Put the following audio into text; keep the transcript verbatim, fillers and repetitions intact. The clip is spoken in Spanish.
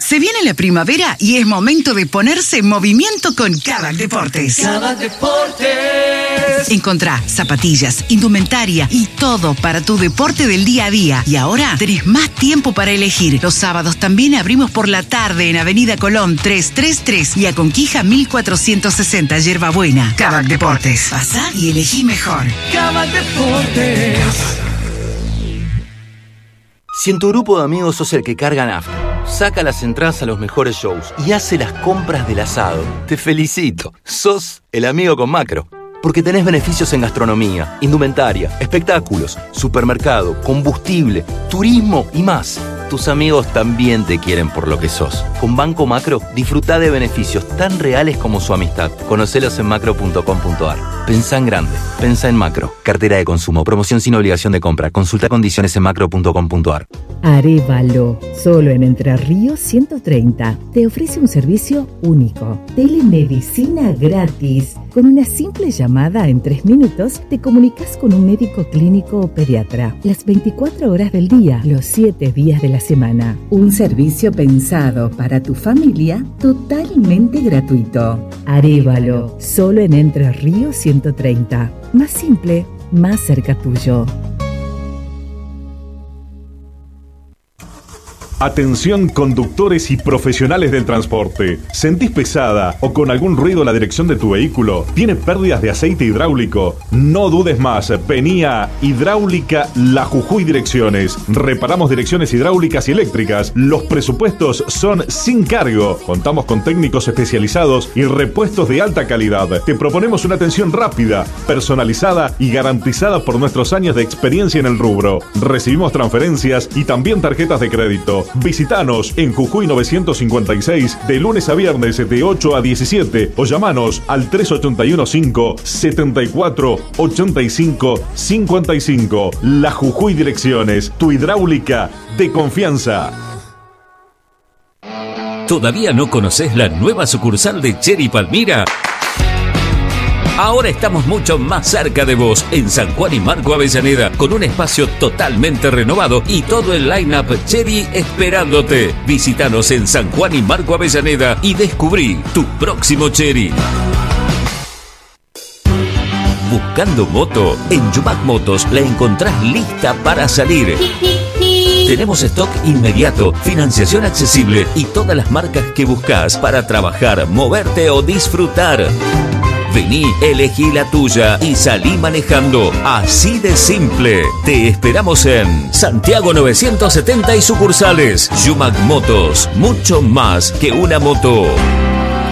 Se viene la primavera y es momento de ponerse en movimiento con Kavak Deportes. Kavak Deportes. Encontrá zapatillas, indumentaria y todo para tu deporte del día a día. Y ahora tenés más tiempo para elegir. Los sábados también abrimos por la tarde en Avenida Colón trescientos treinta y tres y a Conquija mil cuatrocientos sesenta, Yerbabuena. Kavak Deportes. Pasá y elegí mejor. Kavak Deportes. Si en tu grupo de amigos sos el que carga nafta, saca las entradas a los mejores shows y hace las compras del asado, te felicito. Sos el amigo con Macro. Porque tenés beneficios en gastronomía, indumentaria, espectáculos, supermercado, combustible, turismo y más. Tus amigos también te quieren por lo que sos. Con Banco Macro, disfrutá de beneficios tan reales como su amistad. Conocelos en macro punto com punto a r. Pensá en grande. Pensá en Macro. Cartera de consumo. Promoción sin obligación de compra. Consulta condiciones en macro punto com punto a r. Arévalo, solo en Entre Ríos ciento treinta, te ofrece un servicio único. Telemedicina gratis. Con una simple llamada en tres minutos, te comunicas con un médico clínico o pediatra. Las veinticuatro horas del día, los siete días de la semana. Un servicio pensado para tu familia, totalmente gratuito. Arévalo, solo en Entre Ríos ciento treinta. Más simple, más cerca tuyo. Atención conductores y profesionales del transporte. ¿Sentís pesada o con algún ruido la dirección de tu vehículo? ¿Tiene pérdidas de aceite hidráulico? No dudes más. Vení a Hidráulica La Jujuy Direcciones. Reparamos direcciones hidráulicas y eléctricas. Los presupuestos son sin cargo. Contamos con técnicos especializados y repuestos de alta calidad. Te proponemos una atención rápida, personalizada y garantizada por nuestros años de experiencia en el rubro. Recibimos transferencias y también tarjetas de crédito. Visítanos en Jujuy novecientos cincuenta y seis de lunes a viernes de ocho a diecisiete o llamanos al tres ocho uno cinco, siete cuatro, ocho cinco, cinco cinco. La Jujuy Direcciones, tu hidráulica de confianza. ¿Todavía no conoces la nueva sucursal de Cherry Palmira? Ahora estamos mucho más cerca de vos, en San Juan y Marco Avellaneda, con un espacio totalmente renovado y todo el line-up Cherry esperándote. Visítanos en San Juan y Marco Avellaneda y descubrí tu próximo Cherry. ¿Buscando moto? En Yumac Motos la encontrás lista para salir. Tenemos stock inmediato, financiación accesible y todas las marcas que buscas para trabajar, moverte o disfrutar. Vení, elegí la tuya y salí manejando. Así de simple. Te esperamos en Santiago novecientos setenta y sucursales. Yumac Motos, mucho más que una moto.